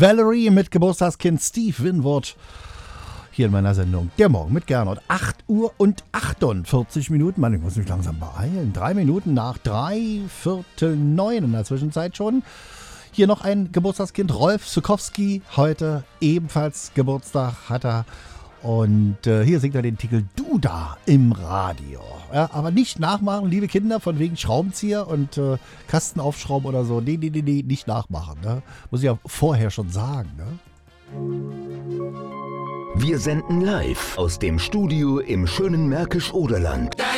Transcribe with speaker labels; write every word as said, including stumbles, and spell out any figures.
Speaker 1: Valerie mit Geburtstagskind Steve Winwood. Hier in meiner Sendung Der Morgen mit Gernot. acht Uhr und achtundvierzig Minuten. Mann, ich muss mich langsam beeilen. Drei Minuten nach drei, Viertel neun in der Zwischenzeit schon. Hier noch ein Geburtstagskind, Rolf Zukowski. Heute ebenfalls Geburtstag hat er. Und äh, hier singt er den Titel Du da im Radio. Ja, aber nicht nachmachen, liebe Kinder, von wegen Schraubenzieher und äh, Kasten aufschrauben oder so. Nee, nee, nee, nee, nicht nachmachen. Ne? Muss ich ja vorher schon sagen. Ne?
Speaker 2: Wir senden live aus dem Studio im schönen Märkisch-Oderland.